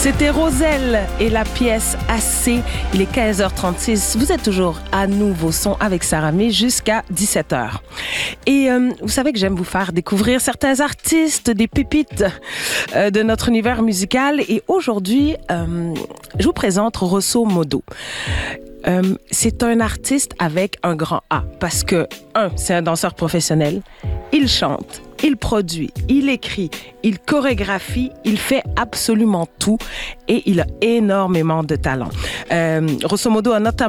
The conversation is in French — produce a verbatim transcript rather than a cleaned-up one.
C'était Roselle et la pièce Assez. Il est quinze heures trente-six. Vous êtes toujours à Nouveau Son avec Sarah May jusqu'à dix-sept heures. Et euh, vous savez que j'aime vous faire découvrir certains artistes, des pépites euh, de notre univers musical. Et aujourd'hui, euh, je vous présente Grosso Modo. Euh, c'est un artiste avec un grand A parce que, un, c'est un danseur professionnel, il chante, il produit, il écrit, il chorégraphie, il fait absolument tout et il a énormément de talent. Euh, Grosso Modo a notamment